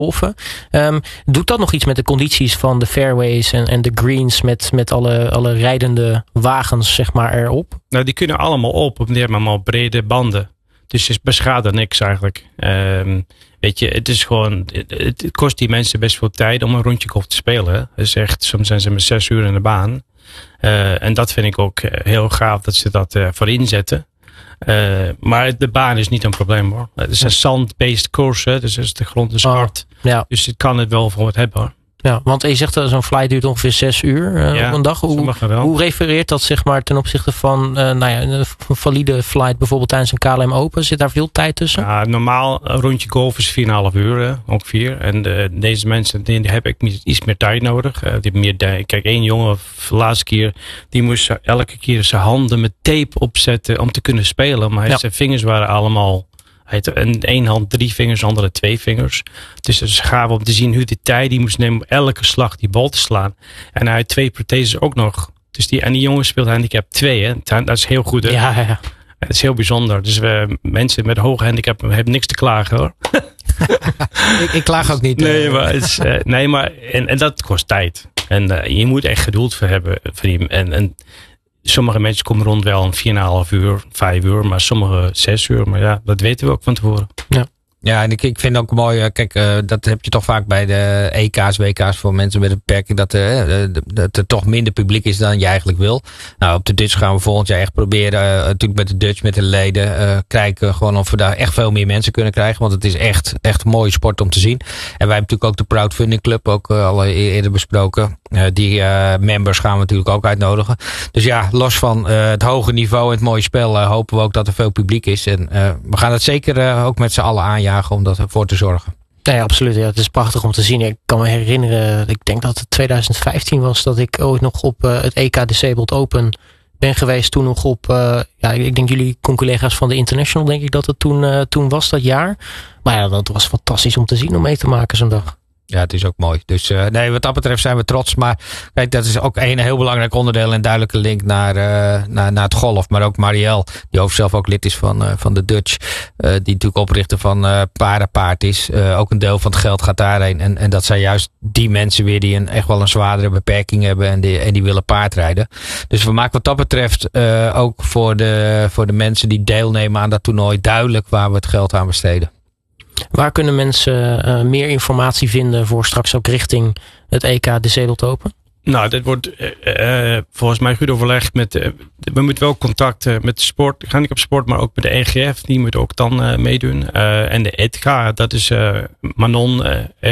golven. Doet dat nog iets met de condities van de fairways en de greens met alle rijdende wagens zeg maar erop? Nou, die kunnen allemaal op. Die hebben allemaal brede banden. Dus het beschadigt niks eigenlijk. Weet je, het is gewoon, het kost die mensen best veel tijd om een rondje golf te spelen. Hè? Dus echt, soms zijn ze met 6 uur in de baan. En dat vind ik ook heel gaaf dat ze dat voor inzetten. Maar de baan is niet een probleem hoor. Het is een sand-based course, dus de grond is hard. Ja. Dus het kan het wel voor wat hebben hoor. Ja, want je zegt zo'n flight duurt ongeveer 6 uur op een dag. Hoe refereert dat zeg maar ten opzichte van een valide flight bijvoorbeeld tijdens een KLM Open? Zit daar veel tijd tussen? Ja, normaal een rondje golf is 4,5 uur ongeveer. En deze mensen die hebben iets meer tijd nodig. Die hebben meer tijd. Kijk, één jongen de laatste keer die moest elke keer zijn handen met tape opzetten om te kunnen spelen. Maar zijn vingers waren allemaal... In één hand 3 vingers, andere 2 vingers. Dus het is gaaf om te zien hoe de tijd die moest nemen om elke slag die bal te slaan. En hij had 2 protheses ook nog. Dus die jongen speelt handicap 2. Hè? Dat is heel goed. Hè? Ja. Dat is heel bijzonder. Dus mensen met een hoge handicap hebben niks te klagen hoor. ik klaag ook niet. Nee, maar en dat kost tijd. En je moet echt geduld voor hebben. Voor die, en sommige mensen komen rond wel een 4,5 uur, 5 uur, maar sommige 6 uur. Maar ja, dat weten we ook van tevoren. Ja, en ik vind ook mooi, kijk, dat heb je toch vaak bij de EK's, WK's voor mensen met een beperking, dat er toch minder publiek is dan je eigenlijk wil. Nou, op de Dutch gaan we volgend jaar echt proberen, natuurlijk met de Dutch, met de leden, kijken gewoon of we daar echt veel meer mensen kunnen krijgen, want het is echt een mooie sport om te zien. En wij hebben natuurlijk ook de Crowdfunding Club, ook al eerder besproken. Die members gaan we natuurlijk ook uitnodigen. Dus ja, los van het hoge niveau en het mooie spel hopen we ook dat er veel publiek is. En we gaan het zeker ook met z'n allen aanjagen om ervoor te zorgen. Ja, absoluut. Ja, het is prachtig om te zien. Ik kan me herinneren, ik denk dat het 2015 was dat ik ooit nog op het EK Disabled Open ben geweest. Toen nog op, ik denk jullie collega's van de International, denk ik dat het toen was dat jaar. Maar ja, dat was fantastisch om te zien, om mee te maken zo'n dag. Ja, het is ook mooi. Dus wat dat betreft zijn we trots. Maar kijk, dat is ook een heel belangrijk onderdeel en duidelijke link naar het golf. Maar ook Marielle, die overigens zelf ook lid is van de Dutch. Die natuurlijk oprichter van Parapaard is. Ook een deel van het geld gaat daarheen. En dat zijn juist die mensen weer die echt wel een zwaardere beperking hebben. En die willen paardrijden. Dus we maken wat dat betreft ook voor de mensen die deelnemen aan dat toernooi duidelijk waar we het geld aan besteden. Waar kunnen mensen meer informatie vinden voor straks ook richting het EK Disabled Open? Nou, dit wordt volgens mij goed overlegd met... we moeten wel contact met de sport, handicap sport, maar ook met de EGF. Die moet ook dan meedoen. En de ETK, dat is Manon.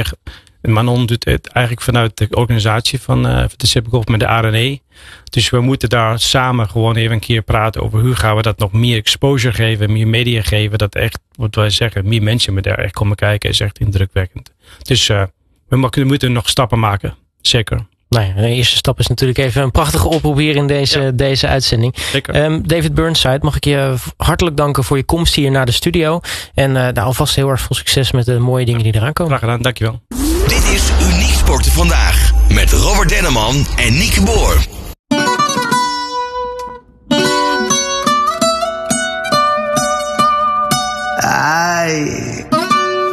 Manon doet het eigenlijk vanuit de organisatie van de Disabled Golf met de ARNE. Dus we moeten daar samen gewoon even een keer praten over hoe gaan we dat nog meer exposure geven, meer media geven. Dat echt, wat wij zeggen, meer mensen met daar echt komen kijken is echt indrukwekkend. Dus we moeten nog stappen maken. Zeker. Nou ja, de eerste stap is natuurlijk even een prachtige oproep hier in deze uitzending. David Burnside, mag ik je hartelijk danken voor je komst hier naar de studio. En alvast heel erg veel succes met de mooie dingen die eraan komen. Graag gedaan, dankjewel. Dit is Uniek Sporten Vandaag met Robert Denneman en Nieke Boer.